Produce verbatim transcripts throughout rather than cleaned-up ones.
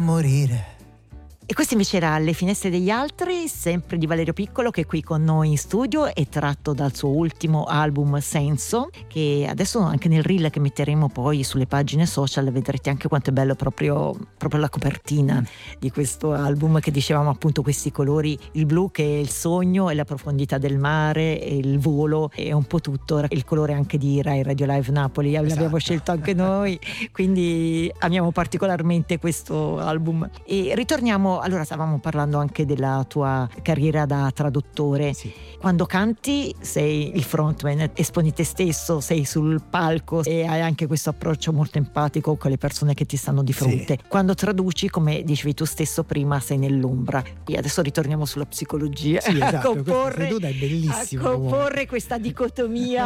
morire. E questo invece era Le finestre degli altri, sempre di Valerio Piccolo, che è qui con noi in studio, è tratto dal suo ultimo album Senso, che adesso anche nel reel che metteremo poi sulle pagine social vedrete anche quanto è bello proprio, proprio la copertina mm. di questo album, che dicevamo appunto questi colori, il blu che è il sogno e la profondità del mare e il volo e un po' tutto, il colore anche di Rai Radio Live Napoli, esatto. L'abbiamo scelto anche noi, quindi amiamo particolarmente questo album. E ritorniamo. Allora, stavamo parlando anche della tua carriera da traduttore. Sì. Quando canti sei il frontman, esponi te stesso, sei sul palco e hai anche questo approccio molto empatico con le persone che ti stanno di fronte. Sì. Quando traduci, come dicevi tu stesso prima, sei nell'ombra. E adesso ritorniamo sulla psicologia. Sì, esatto. a comporre, questa è bellissima. A comporre questa dicotomia.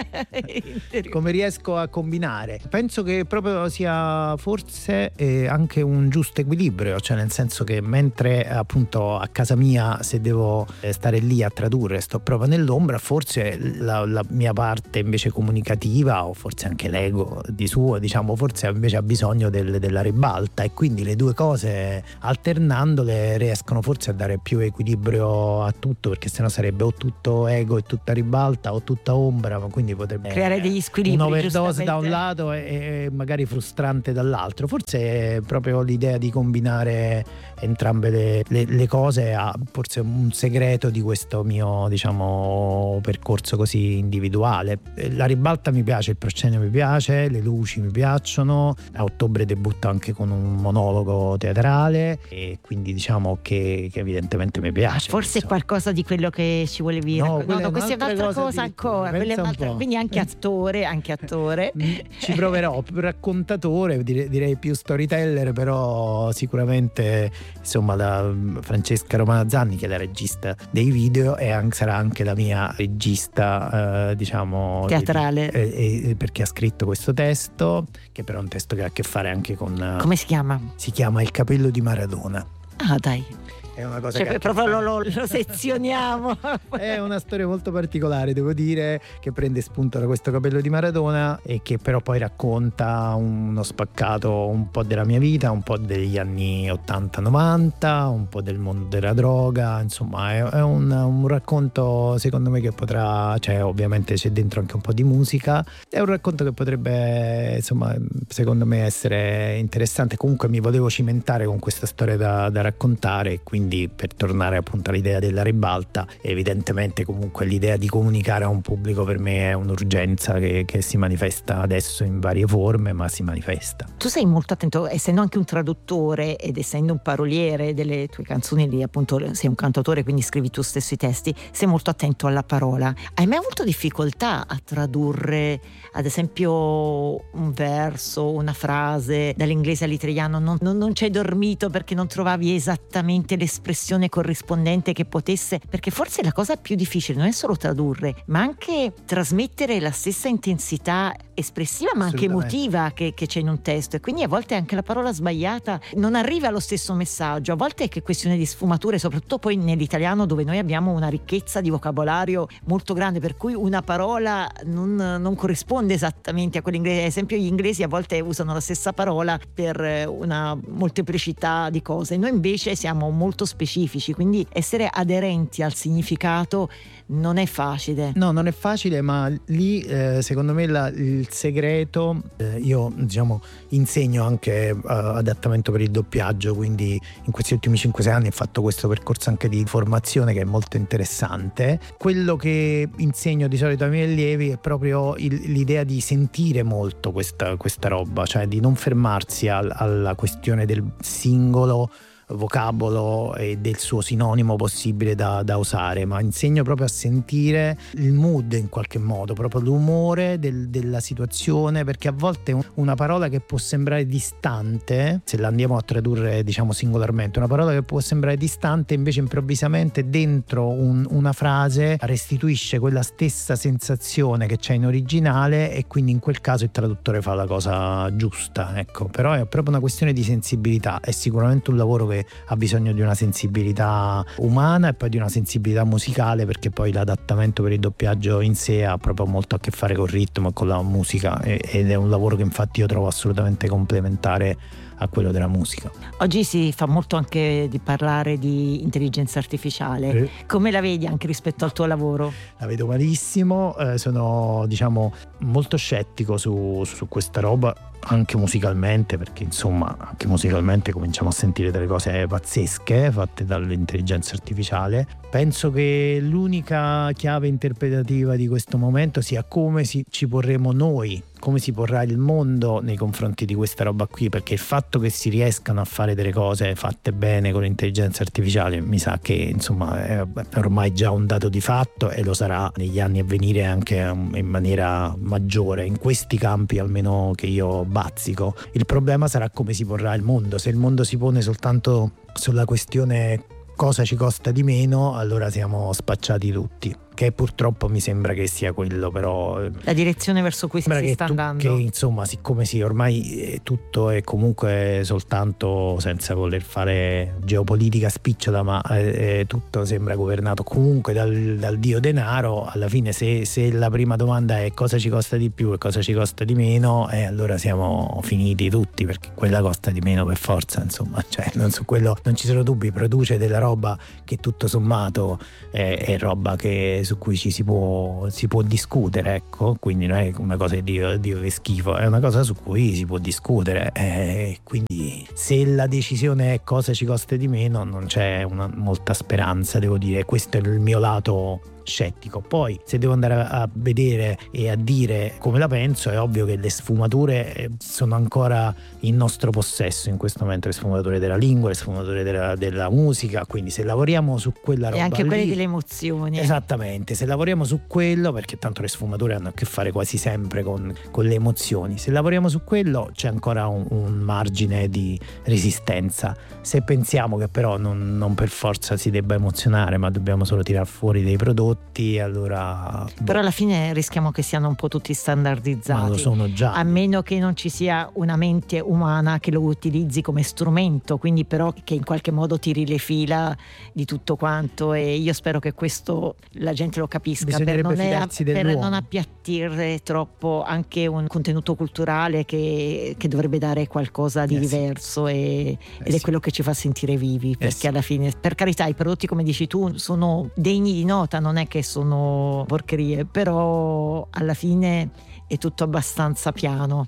Come riesco a combinare? Penso che proprio sia forse eh, anche un giusto equilibrio, cioè nel senso che mentre appunto a casa mia, se devo stare lì a tradurre, sto proprio nell'ombra, forse la, la mia parte invece comunicativa, o forse anche l'ego di suo, diciamo, forse invece ha bisogno del, della ribalta, e quindi le due cose alternandole riescono forse a dare più equilibrio a tutto, perché sennò sarebbe o tutto ego e tutta ribalta o tutta ombra, ma quindi potrebbe creare degli squilibri, un'overdose da un lato e, e magari frustrante dall'altro. Forse è proprio l'idea di combinare entrambe le, le, le cose ha forse un segreto di questo mio, diciamo, percorso così individuale. La ribalta mi piace, il proscenio mi piace, le luci mi piacciono. A ottobre debutto anche con un monologo teatrale, e quindi diciamo che, che evidentemente mi piace. Forse insomma. Qualcosa di quello che ci volevi no, raccontare. No, no, questa è un'altra cosa ancora. Quella è un'altra, quindi anche attore, anche attore. Ci proverò, più raccontatore, direi, direi più storyteller, però sicuramente insomma la Francesca Romana Zanni, che è la regista dei video, e anche, sarà anche la mia regista eh, diciamo teatrale, eh, eh, perché ha scritto questo testo, che però è un testo che ha a che fare anche con, come si chiama? Si chiama Il capello di Maradona. Ah, dai. È una cosa cioè, che proprio lo, lo, lo sezioniamo. È una storia molto particolare, devo dire, che prende spunto da questo capello di Maradona e che però poi racconta uno spaccato un po' della mia vita, un po' degli anni ottanta novanta, un po' del mondo della droga. Insomma, è, è un, un racconto secondo me che potrà, cioè ovviamente c'è dentro anche un po' di musica, è un racconto che potrebbe, insomma, secondo me essere interessante. Comunque mi volevo cimentare con questa storia da, da raccontare, e quindi per tornare appunto all'idea della ribalta, evidentemente comunque l'idea di comunicare a un pubblico per me è un'urgenza che, che si manifesta adesso in varie forme, ma si manifesta. Tu sei molto attento, essendo anche un traduttore ed essendo un paroliere delle tue canzoni, lì appunto sei un cantautore, quindi scrivi tu stesso i testi, sei molto attento alla parola. Hai mai avuto difficoltà a tradurre ad esempio un verso, una frase dall'inglese all'italiano? Non, non, non ci hai dormito perché non trovavi esattamente l'espressione corrispondente che potesse, perché forse la cosa più difficile non è solo tradurre, ma anche trasmettere la stessa intensità espressiva ma anche emotiva che, che c'è in un testo, e quindi a volte anche la parola sbagliata non arriva allo stesso messaggio. A volte è che è questione di sfumature, soprattutto poi nell'italiano, dove noi abbiamo una ricchezza di vocabolario molto grande, per cui una parola non, non corrisponde esattamente a quell'inglese. Ad esempio gli inglesi a volte usano la stessa parola per una molteplicità di cose, noi invece siamo molto specifici, quindi essere aderenti al significato non è facile. No, non è facile, ma lì eh, secondo me la, il segreto, eh, io diciamo insegno anche uh, adattamento per il doppiaggio, quindi in questi ultimi cinque sei anni ho fatto questo percorso anche di formazione che è molto interessante. Quello che insegno di solito ai miei allievi è proprio il, l'idea di sentire molto questa, questa roba, cioè di non fermarsi al, alla questione del singolo vocabolo e del suo sinonimo possibile da, da usare, ma insegno proprio a sentire il mood, in qualche modo, proprio l'umore del, della situazione, perché a volte una parola che può sembrare distante, se la andiamo a tradurre diciamo singolarmente, una parola che può sembrare distante invece improvvisamente dentro un, una frase restituisce quella stessa sensazione che c'è in originale, e quindi in quel caso il traduttore fa la cosa giusta, ecco. Però è proprio una questione di sensibilità, è sicuramente un lavoro che ha bisogno di una sensibilità umana e poi di una sensibilità musicale, perché poi l'adattamento per il doppiaggio in sé ha proprio molto a che fare col ritmo e con la musica, ed è un lavoro che infatti io trovo assolutamente complementare a quello della musica. Oggi si fa molto anche di parlare di intelligenza artificiale, eh. come la vedi anche rispetto al tuo lavoro? La vedo malissimo, eh, sono diciamo molto scettico su, su questa roba, anche musicalmente, perché insomma anche musicalmente cominciamo a sentire delle cose pazzesche fatte dall'intelligenza artificiale. Penso che l'unica chiave interpretativa di questo momento sia come si, ci porremo noi, come si porrà il mondo nei confronti di questa roba qui, perché il fatto che si riescano a fare delle cose fatte bene con l'intelligenza artificiale mi sa che insomma è ormai già un dato di fatto, e lo sarà negli anni a venire anche in maniera maggiore in questi campi, almeno che io bazzico. Il problema sarà come si porrà il mondo. Se il mondo si pone soltanto sulla questione cosa ci costa di meno, allora siamo spacciati tutti, che purtroppo mi sembra che sia quello, però la direzione verso cui si sta tu, andando. Che insomma, siccome sì, ormai tutto è comunque soltanto, senza voler fare geopolitica spicciola, ma è, è tutto sembra governato comunque dal, dal dio denaro. Alla fine se, se la prima domanda è cosa ci costa di più e cosa ci costa di meno, eh, allora siamo finiti tutti, perché quella costa di meno per forza, insomma, cioè non su quello non ci sono dubbi, produce della roba che tutto sommato è, è roba che su cui ci si può, si può discutere, ecco, quindi non è una cosa di Dio, Dio che schifo, è una cosa su cui si può discutere, eh, quindi se la decisione è cosa ci costa di meno non c'è una, molta speranza, devo dire. Questo è il mio lato scettico. Poi se devo andare a vedere e a dire come la penso, è ovvio che le sfumature sono ancora in nostro possesso in questo momento, le sfumature della lingua, le sfumature della, della musica, quindi se lavoriamo su quella roba e anche lì, quelle delle emozioni, esattamente, se lavoriamo su quello, perché tanto le sfumature hanno a che fare quasi sempre con, con le emozioni, se lavoriamo su quello c'è ancora un, un margine di resistenza. Se pensiamo che però non, non per forza si debba emozionare, ma dobbiamo solo tirar fuori dei prodotti, allora boh. Però alla fine rischiamo che siano un po' tutti standardizzati, ma lo sono già, a meno che non ci sia una mente umana che lo utilizzi come strumento, quindi però che in qualche modo tiri le fila di tutto quanto, e io spero che questo la gente lo capisca, per non, è, per non appiattire troppo anche un contenuto culturale che, che dovrebbe dare qualcosa di eh diverso sì. e, eh ed è sì. quello che ci fa sentire vivi, perché eh sì. alla fine, per carità, i prodotti come dici tu sono degni di nota, non è che sono porcherie, però alla fine è tutto abbastanza piano.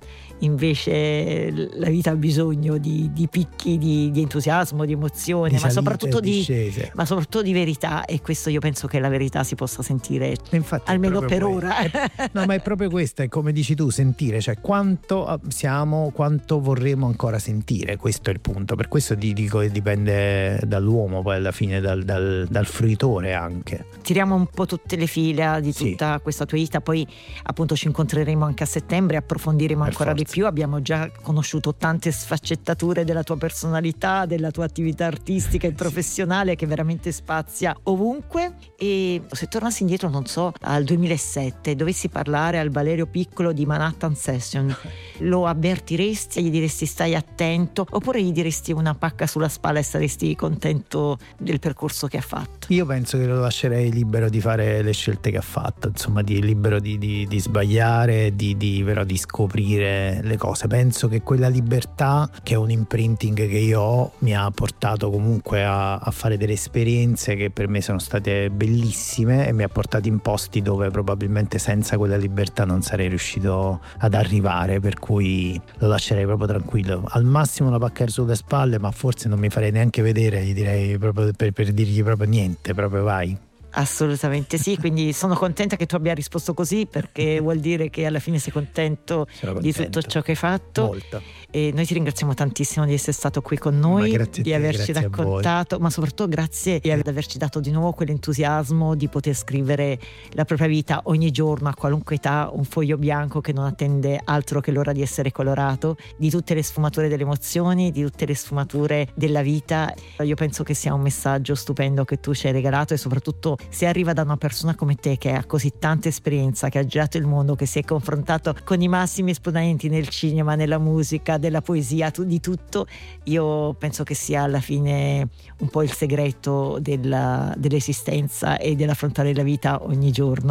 Invece la vita ha bisogno di, di picchi di, di entusiasmo, di emozione, di ma, soprattutto di, ma soprattutto di verità, e questo io penso che la verità si possa sentire. Infatti, almeno per questo. Ora no, ma è proprio questo, è come dici tu, sentire, cioè quanto siamo, quanto vorremmo ancora sentire, questo è il punto. Per questo ti dico che dipende dall'uomo, poi alla fine dal, dal, dal fruitore anche. Tiriamo un po' tutte le fila di tutta sì. questa tua vita, poi appunto ci incontreremo anche a settembre, approfondiremo per ancora forza. Di più. Abbiamo già conosciuto tante sfaccettature della tua personalità, della tua attività artistica e professionale, che veramente spazia ovunque. E se tornassi indietro, non so, al duemilasette, dovessi parlare al Valerio Piccolo di Manhattan Session, lo avvertiresti, gli diresti stai attento, oppure gli diresti una pacca sulla spalla e saresti contento del percorso che ha fatto? Io penso che lo lascerei libero di fare le scelte che ha fatto, insomma, di, libero di, di, di sbagliare, di, di, però di scoprire le cose. Penso che quella libertà, che è un imprinting che io ho, mi ha portato comunque a, a fare delle esperienze che per me sono state bellissime, e mi ha portato in posti dove probabilmente senza quella libertà non sarei riuscito ad arrivare, per cui lo lascerei proprio tranquillo. Al massimo la pacca sulle spalle, ma forse non mi farei neanche vedere, gli direi proprio per, per dirgli proprio niente, proprio vai. Assolutamente sì, quindi sono contenta che tu abbia risposto così, perché vuol dire che alla fine sei contento, contento di tutto ciò che hai fatto. Molto. E noi ti ringraziamo tantissimo di essere stato qui con noi, di te, averci raccontato, ma soprattutto grazie di averci dato di nuovo quell'entusiasmo di poter scrivere la propria vita ogni giorno, a qualunque età, un foglio bianco che non attende altro che l'ora di essere colorato, di tutte le sfumature delle emozioni, di tutte le sfumature della vita. Io penso che sia un messaggio stupendo che tu ci hai regalato, e soprattutto se arriva da una persona come te, che ha così tanta esperienza, che ha girato il mondo, che si è confrontato con i massimi esponenti nel cinema, nella musica, della poesia, di tutto, io penso che sia alla fine un po' il segreto della, dell'esistenza e dell'affrontare la vita ogni giorno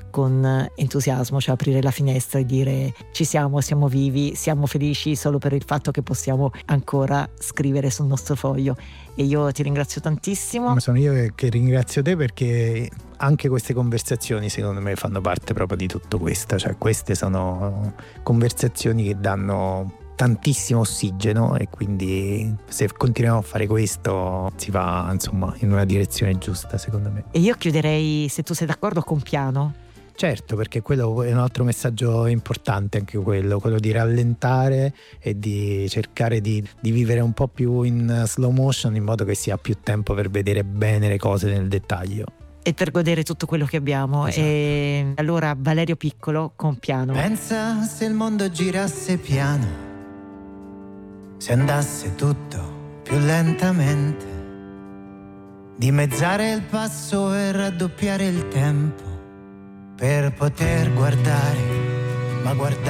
con entusiasmo, cioè aprire la finestra e dire ci siamo, siamo vivi, siamo felici solo per il fatto che possiamo ancora scrivere sul nostro foglio. E io ti ringrazio tantissimo. Ma sono io che ringrazio te, perché anche queste conversazioni secondo me fanno parte proprio di tutto questo, cioè queste sono conversazioni che danno tantissimo ossigeno, e quindi se continuiamo a fare questo si va insomma in una direzione giusta, secondo me. E io chiuderei, se tu sei d'accordo, con Piano. Certo, perché quello è un altro messaggio importante, anche quello, quello di rallentare e di cercare di, di vivere un po' più in slow motion, in modo che si ha più tempo per vedere bene le cose nel dettaglio. E per godere tutto quello che abbiamo. Esatto. E allora Valerio Piccolo con Piano. Pensa se il mondo girasse piano, se andasse tutto più lentamente, dimezzare il passo e raddoppiare il tempo per poter guardare, ma guardare